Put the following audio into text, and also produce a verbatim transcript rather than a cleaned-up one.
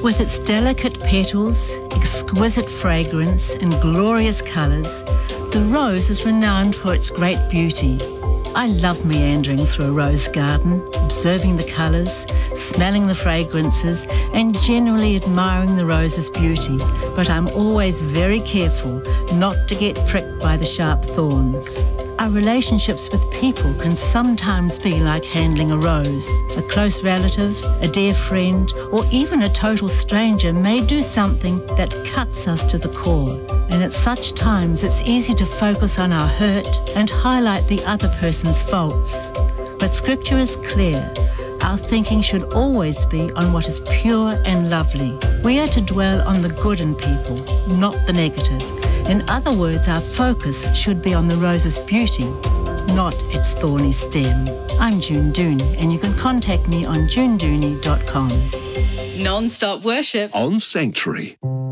With its delicate petals, exquisite fragrance and glorious colours, the rose is renowned for its great beauty. I love meandering through a rose garden, observing the colours, smelling the fragrances and generally admiring the rose's beauty, but I'm always very careful not to get pricked by the sharp thorns. Our relationships with people can sometimes be like handling a rose. A close relative, a dear friend, or even a total stranger may do something that cuts us to the core. And at such times, it's easy to focus on our hurt and highlight the other person's faults. But Scripture is clear. Our thinking should always be on what is pure and lovely. We are to dwell on the good in people, not the negative. In other words, our focus should be on the rose's beauty, not its thorny stem. I'm June Dooney, and you can contact me on june dooney dot com. Non-stop worship on Sanctuary.